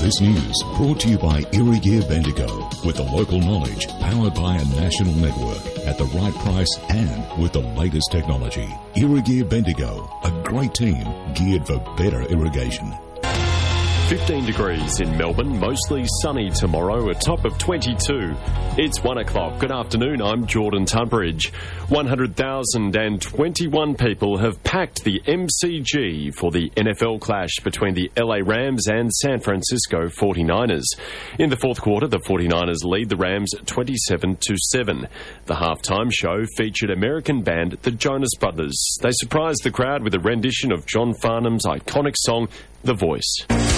This news brought to you by Irrigear Bendigo, with the local knowledge powered by a national network at the right price and with the latest technology. Irrigear Bendigo, a great team geared for better irrigation. 15 degrees in Melbourne, mostly sunny tomorrow, a top of 22. It's 1 o'clock. Good afternoon, I'm Jordan Tunbridge. 100,021 people have packed the MCG for the NFL clash between the LA Rams and San Francisco 49ers. In the fourth quarter, the 49ers lead the Rams 27-7. The halftime show featured American band The Jonas Brothers. They surprised the crowd with a rendition of John Farnham's iconic song, The Voice.